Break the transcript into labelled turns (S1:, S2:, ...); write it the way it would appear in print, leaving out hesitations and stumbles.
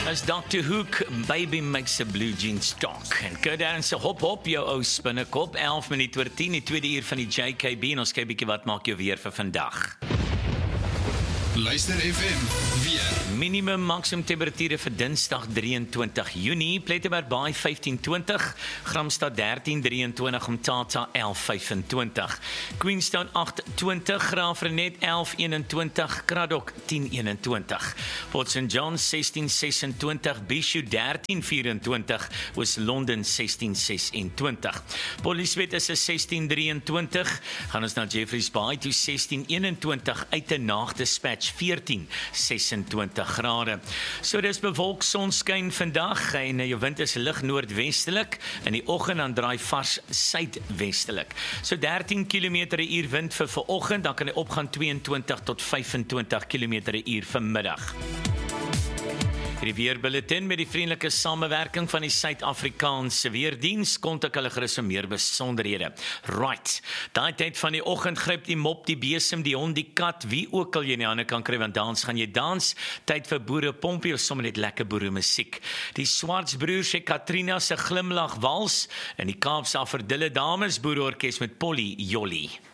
S1: As Dr. Hook, baby makes a blue jeans talk. En Kurdan se hop hop jou ou spinnekop, 11 minute oor 10, die tweede uur van die JKB, en ons kyk bietjie wat maak jou weer vir vandag.
S2: Luister FM, weer.
S1: Minimum maksimum temperature vir Dinsdag 23 Junie, Plettenberg Baai 15:20, Gramstad 13:23, Umtata 11:25, Queenstown 8:20, Graafrenet 11:21, Kraddock 10:21, Port St. John 16:26, Bishu 13:24, Oos-London 16:26, Poliswet is 16:23, gaan ons na Jeffreys Bay toe 16:21, Uitenaag Dispatch 14:26 grade. So dis bewolk, sonskyn vandag en jou wind is lig noordwestelik. In die oggend dan draai vars suidwestelik. So 13 km/h wind vir vanoggend, dan kan hy opgaan 22 tot 25 km/h vanmiddag. Die weerbulletin met die vriendelike samewerking van die Suid-Afrikaanse Weerdiens, kontak hulle gerus vir meer besonderhede. Right, daai tyd van die oggend gryp die mop, die besem, die hond, die kat, wie ook al jy in die hande kan kry, want dans gaan jy dans, tyd vir boere pompie of sommer net lekker boere musiek. Die Swartsbroers se Katrina se glimlag wals, en die Kaapse Aferdille Dames Boereorkes met Polly Jolly.